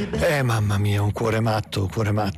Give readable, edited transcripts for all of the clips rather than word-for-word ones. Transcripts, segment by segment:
Mamma mia, un cuore matto.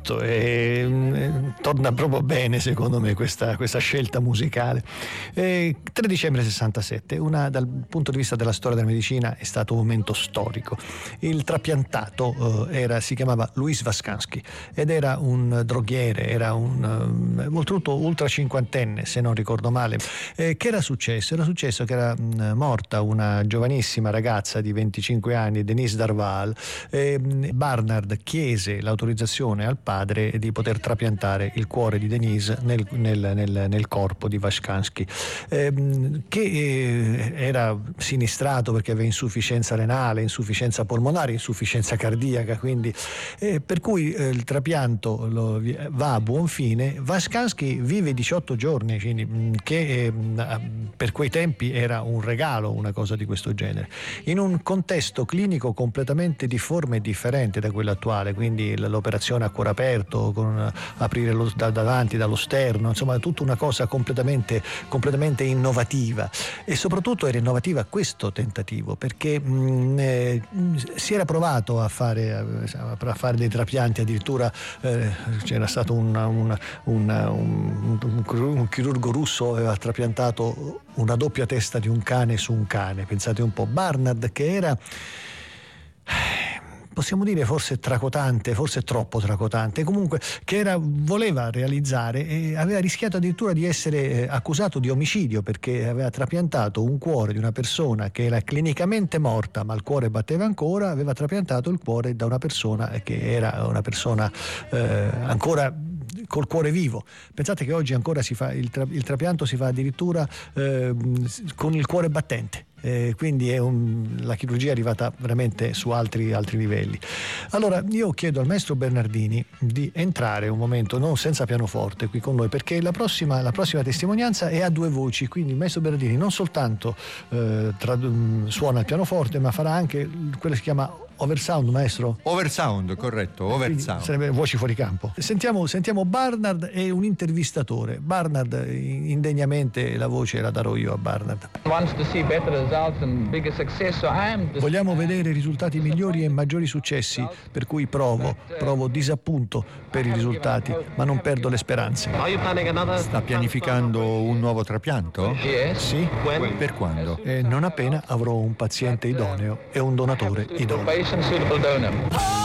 Torna proprio bene secondo me questa scelta musicale. 3 dicembre 67, dal punto di vista della storia della medicina è stato un momento storico. Il trapiantato si chiamava Louis Waschansky ed era un droghiere, era oltretutto ultra cinquantenne se non ricordo male. Che era successo? Era successo che era morta una giovanissima ragazza di 25 anni, Denise Darval. Barnard chiese l'autorizzazione al padre di poter trapiantare il cuore di Denise nel corpo di Waschansky, che era sinistrato perché aveva insufficienza renale, insufficienza polmonare, insufficienza cardiaca, quindi per cui il trapianto va a buon fine. Waschansky vive 18 giorni, quindi, che per quei tempi era un regalo, una cosa di questo genere, in un contesto clinico completamente difforme e differente da quello attuale, quindi l'operazione a cuore aperto, con aprire da davanti, dallo sterno, insomma tutta una cosa completamente innovativa, e soprattutto era innovativa questo tentativo perché si era provato a fare dei trapianti, addirittura c'era stato un chirurgo russo aveva trapiantato una doppia testa di un cane su un cane, pensate un po'. Barnard, che era, possiamo dire, forse tracotante, forse troppo tracotante, comunque che voleva realizzare, e aveva rischiato addirittura di essere accusato di omicidio perché aveva trapiantato un cuore di una persona che era clinicamente morta ma il cuore batteva ancora, aveva trapiantato il cuore da una persona che era una persona ancora col cuore vivo. Pensate che oggi ancora si fa il trapianto, si fa addirittura con il cuore battente. Quindi la chirurgia è arrivata veramente su altri livelli. Allora io chiedo al maestro Bernardini di entrare un momento, non senza pianoforte, qui con noi, perché la prossima testimonianza è a 2 voci, quindi il maestro Bernardini non soltanto suona il pianoforte, ma farà anche quello che si chiama oversound, maestro? Oversound, corretto, oversound. Sarebbe voci fuori campo. Sentiamo Barnard e un intervistatore. Barnard, indegnamente la voce la darò io a Barnard. Vogliamo vedere risultati migliori e maggiori successi, per cui provo disappunto per i risultati, ma non perdo le speranze. Sta pianificando un nuovo trapianto? Sì. Per quando? Non appena avrò un paziente idoneo e un donatore idoneo. Suitable donor.